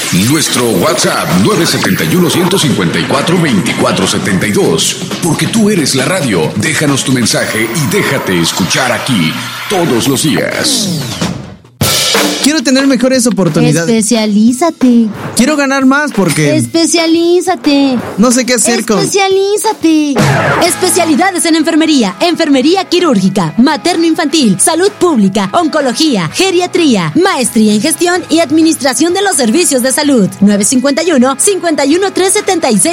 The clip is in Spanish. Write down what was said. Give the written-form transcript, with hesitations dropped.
Nuestro WhatsApp 971-154-2472. Porque tú eres la radio. Déjanos tu mensaje y déjate escuchar aquí todos los días. Quiero tener mejores oportunidades. Especialízate. Quiero ganar más porque... Especialízate. No sé qué hacer con... Especialízate. Especialidades en enfermería, enfermería quirúrgica, materno-infantil, salud pública, oncología, geriatría, maestría en gestión y administración de los servicios de salud. 951-51376.